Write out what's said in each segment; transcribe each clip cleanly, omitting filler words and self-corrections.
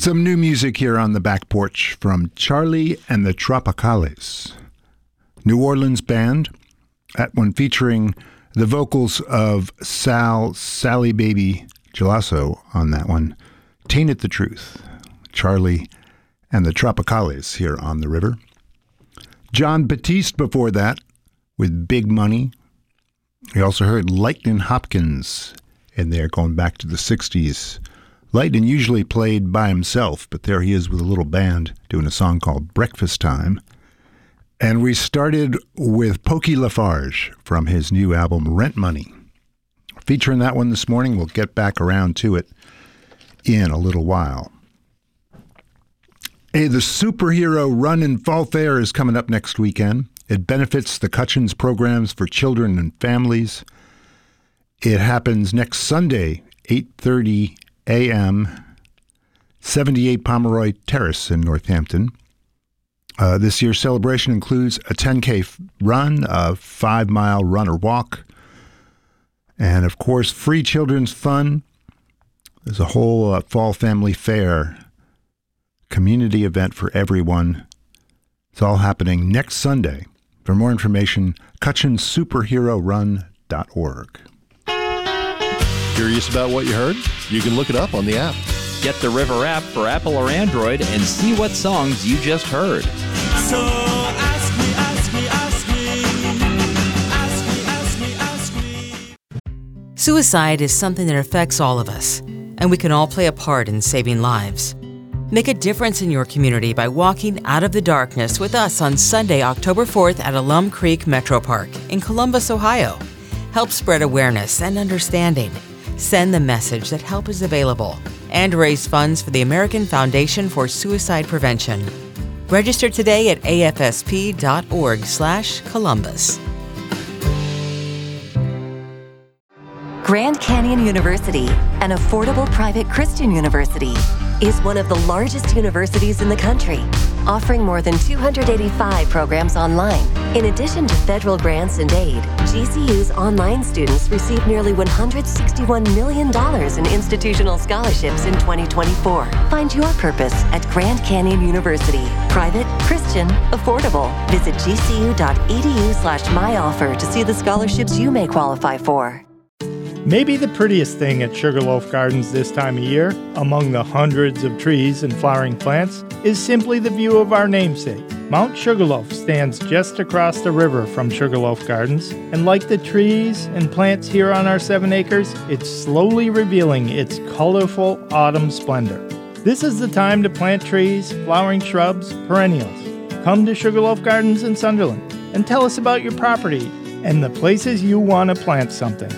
Some new music here on the back porch from Charlie and the Tropicales. New Orleans band, that one featuring the vocals of Sally Baby Gelasso on that one. Tainted the Truth. Charlie and the Tropicales here on the river. John Batiste before that with Big Money. We also heard Lightnin' Hopkins in there going back to the 60s. Lightnin' usually played by himself, but there he is with a little band doing a song called Breakfast Time. And we started with Pokey Lafarge from his new album Rent Money. Featuring that one this morning, we'll get back around to it in a little while. Hey, the Superhero Run in Fall Fair is coming up next weekend. It benefits the Cutchins programs for children and families. It happens next Sunday, 8:30 a.m., 78 Pomeroy Terrace in Northampton. This year's celebration includes a 10K run, a 5-mile run or walk, and, of course, free children's fun. There's a whole fall family fair community event for everyone. It's all happening next Sunday. For more information, CutchinsSuperheroRun.org. Curious about what you heard? You can look it up on the app. Get the River app for Apple or Android and see what songs you just heard. So ask me, ask me, ask me, ask me, ask me, ask me. Suicide is something that affects all of us, and we can all play a part in saving lives. Make a difference in your community by walking out of the darkness with us on Sunday, October 4th at Alum Creek Metro Park in Columbus, Ohio. Help spread awareness and understanding. Send the message that help is available and raise funds for the American Foundation for Suicide Prevention. Register today at afsp.org/Columbus. Grand Canyon University, an affordable private Christian university, is one of the largest universities in the country, offering more than 285 programs online. In addition to federal grants and aid, GCU's online students received nearly $161 million in institutional scholarships in 2024. Find your purpose at Grand Canyon University. Private, Christian, affordable. Visit gcu.edu/myoffer to see the scholarships you may qualify for. Maybe the prettiest thing at Sugarloaf Gardens this time of year, among the hundreds of trees and flowering plants, is simply the view of our namesake. Mount Sugarloaf stands just across the river from Sugarloaf Gardens, and like the trees and plants here on our 7 acres, it's slowly revealing its colorful autumn splendor. This is the time to plant trees, flowering shrubs, perennials. Come to Sugarloaf Gardens in Sunderland and tell us about your property and the places you want to plant something.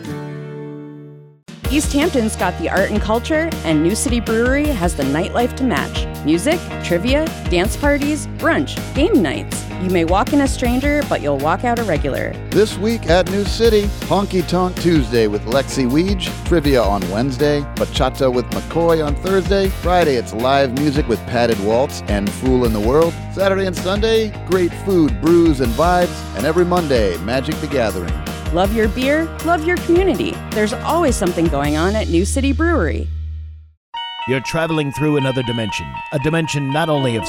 East Hampton's got the art and culture, and New City Brewery has the nightlife to match. Music, trivia, dance parties, brunch, game nights. You may walk in a stranger, but you'll walk out a regular. This week at New City, Honky Tonk Tuesday with Lexi Weege, trivia on Wednesday, bachata with McCoy on Thursday. Friday, it's live music with Padded Waltz and Fool in the World. Saturday and Sunday, great food, brews, and vibes. And every Monday, Magic the Gathering. Love your beer, love your community. There's always something going on at New City Brewery. You're traveling through another dimension, a dimension not only of